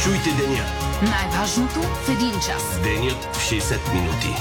Чуйте деня. Най-важното в един час. Денят в 60 минути.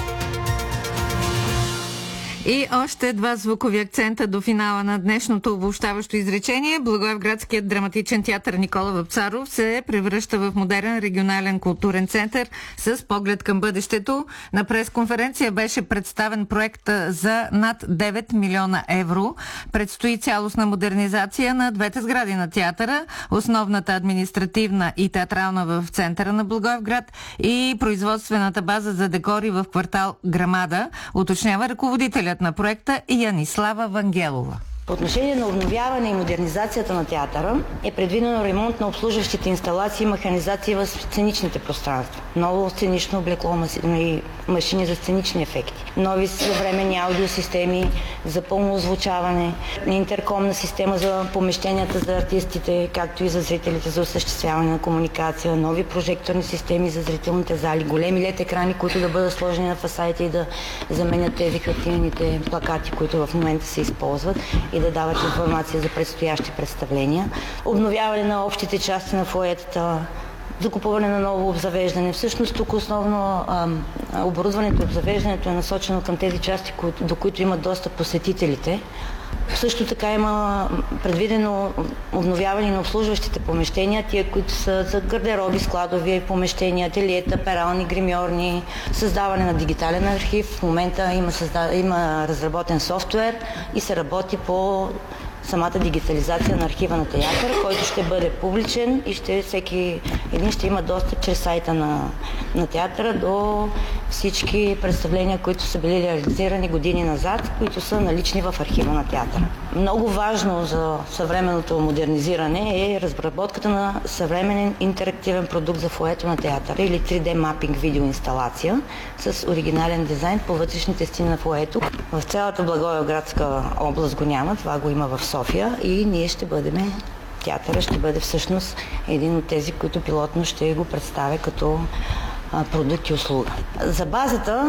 И още два звукови акцента до финала на днешното обобщаващо изречение. Благоевградският драматичен театър Никола Вапцаров се превръща в модерен регионален културен център с поглед към бъдещето. На пресконференция беше представен проект за над 9 милиона евро. Предстои цялостна модернизация на двете сгради на театъра, основната административна и театрална в центъра на Благоевград и производствената база за декори в квартал Грамада, уточнява ръководителят на проекта Янислава Вангелова. По отношение на обновяване и модернизацията на театъра е предвидено ремонт на обслужващите инсталации и механизации в сценичните пространства. Ново сценично облекло и машини за сценични ефекти. Нови съвременни аудиосистеми за пълно озвучаване, интеркомна система за помещенията за артистите, както и за зрителите за осъществяване на комуникация, нови прожекторни системи за зрителните зали, големи лед екрани, които да бъдат сложени на фасадите и да заменят тези хартиените плакати, които в момента се използват, и да дават информация за предстоящи представления. Обновяване на общите части на фоетата, закупуване на ново обзавеждане. Всъщност тук основно оборудването и обзавеждането е насочено към тези части, до които имат достъп посетителите. Също така има предвидено обновяване на обслужващите помещения, тия, които са за гардероби, складови помещения, ателиета, перални, гримьорни, създаване на дигитален архив. В момента има разработен софтуер и се работи по самата дигитализация на архива на театъра, който ще бъде публичен и всеки един ще има достъп чрез сайта на театъра до всички представления, които са били реализирани години назад, които са налични в архива на театъра. Много важно за съвременното модернизиране е разработката на съвременен интерактивен продукт за фоето на театъра или 3D мапинг видеоинсталация с оригинален дизайн по вътрешните стени на фоето. В цялата Благоевградска област го няма, това го има в София и ние ще бъдем, театъра ще бъде всъщност един от тези, които пилотно ще го представя като продукт и услуга. За базата